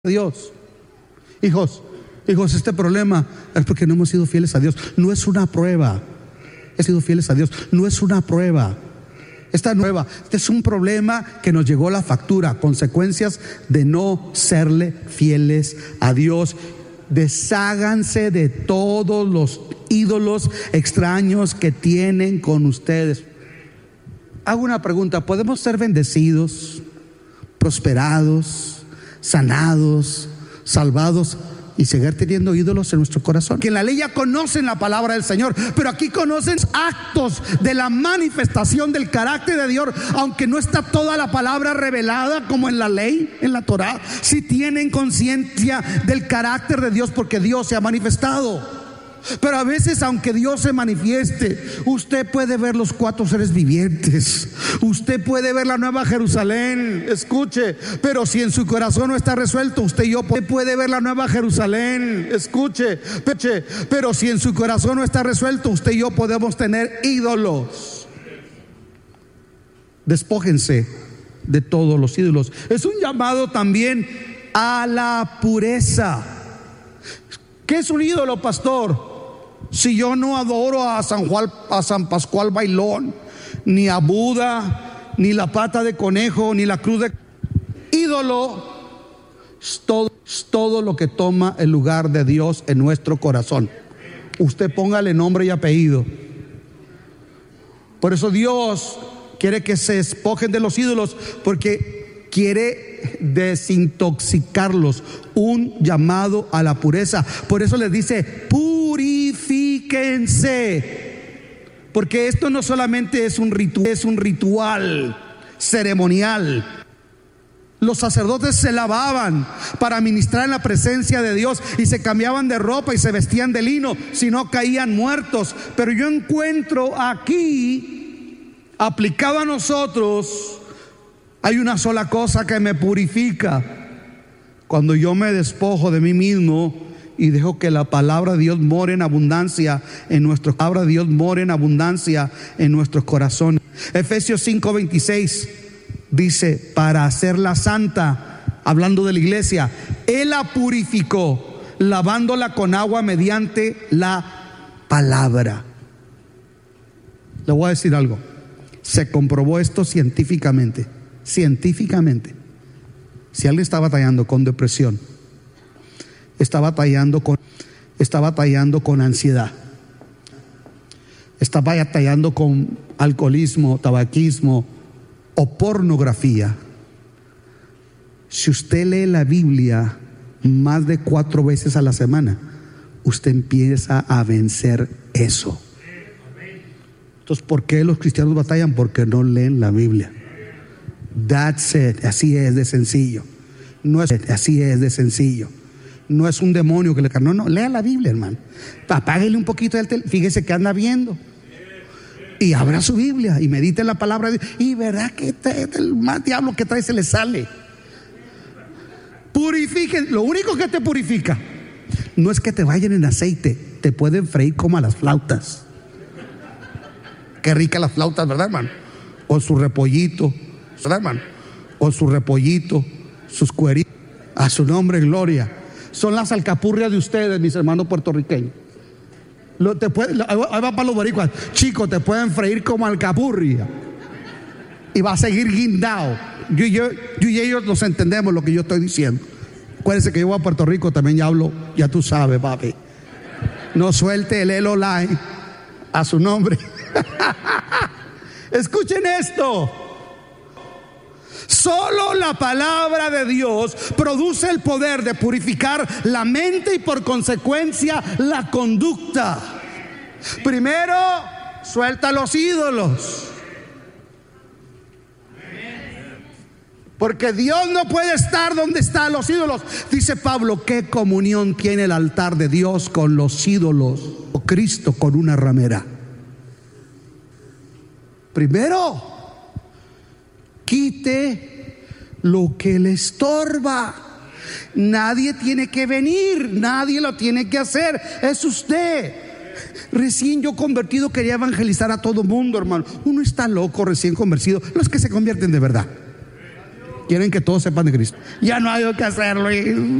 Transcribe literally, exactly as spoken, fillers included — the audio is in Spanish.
Dios. Hijos, hijos, este problema es porque no hemos sido fieles a Dios. No es una prueba. He sido fieles a Dios. No es una prueba. Esta nueva, este es un problema que nos llegó la factura, consecuencias de no serle fieles a Dios. Desháganse de todos los ídolos extraños que tienen con ustedes. Hago una pregunta: ¿podemos ser bendecidos, prosperados, sanados, salvados y seguir teniendo ídolos en nuestro corazón? Que en la ley ya conocen la palabra del Señor, pero aquí conocen actos de la manifestación del carácter de Dios, aunque no está toda la palabra revelada como en la ley, en la Torá. Sí tienen conciencia del carácter de Dios porque Dios se ha manifestado. Pero a veces, aunque Dios se manifieste, usted puede ver los cuatro seres vivientes, usted puede ver la nueva Jerusalén. Escuche, pero si en su corazón no está resuelto, usted y yo usted puede ver la nueva Jerusalén. Escuche, pero si en su corazón no está resuelto, usted y yo podemos tener ídolos. Despójense de todos los ídolos. Es un llamado también a la pureza. ¿Qué es un ídolo, pastor? Si yo no adoro a San Juan, a San Pascual Bailón, ni a Buda, ni la pata de conejo, ni la cruz de ídolo, es todo, es todo lo que toma el lugar de Dios en nuestro corazón. Usted póngale nombre y apellido. Por eso Dios quiere que se despojen de los ídolos, porque quiere desintoxicarlos. Un llamado a la pureza. Por eso les dice: purifíquense, porque esto no solamente es un ritual, es un ritual ceremonial. Los sacerdotes se lavaban para ministrar en la presencia de Dios y se cambiaban de ropa y se vestían de lino, si no caían muertos. Pero yo encuentro aquí, aplicado a nosotros, hay una sola cosa que me purifica: cuando yo me despojo de mí mismo y dejo que la palabra de Dios more en abundancia en nuestro palabra de Dios more en abundancia en nuestros corazones. Efesios cinco veintiséis dice: para hacerla santa, hablando de la iglesia, Él la purificó, lavándola con agua mediante la palabra. Le voy a decir algo: se comprobó esto científicamente. Científicamente, si alguien está batallando con depresión, está batallando con, está batallando con ansiedad, está batallando con alcoholismo, tabaquismo o pornografía, si usted lee la Biblia más de cuatro veces a la semana, usted empieza a vencer eso. Entonces, ¿por qué los cristianos batallan? Porque no leen la Biblia. That's it. Así es de sencillo. No es así es de sencillo. No es un demonio que le no, no, lea la Biblia, hermano. Apáguele un poquito del tel, fíjese que anda viendo. Y abra su Biblia y medite en la palabra de Dios. Y verá que te, el más diablo que trae se le sale. Purifiquen. Lo único que te purifica no es que te vayan en aceite, te pueden freír como a las flautas. Qué ricas las flautas, ¿verdad, hermano? O su repollito, ¿verdad, hermano? O su repollito, sus cueritos. A su nombre, gloria. Son las alcapurrias de ustedes, mis hermanos puertorriqueños. Lo, te puede, lo, ahí va para los boricuas. Chicos, te pueden freír como alcapurria y va a seguir guindado. Yo, yo, yo y ellos nos entendemos lo que yo estoy diciendo. Acuérdense que yo voy a Puerto Rico, también ya hablo, ya tú sabes, papi. No suelte el elo line a su nombre. Escuchen esto: solo la palabra de Dios produce el poder de purificar la mente y por consecuencia la conducta. Primero, suelta los ídolos, porque Dios no puede estar donde están los ídolos. Dice Pablo: ¿qué comunión tiene el altar de Dios con los ídolos? O Cristo con una ramera. Primero, quite lo que le estorba. Nadie tiene que venir, nadie lo tiene que hacer, es usted. Recién yo convertido quería evangelizar a todo mundo, hermano. Uno está loco recién convertido, los que se convierten de verdad. quieren que todos sepan de Cristo. Ya no hay que hacerlo.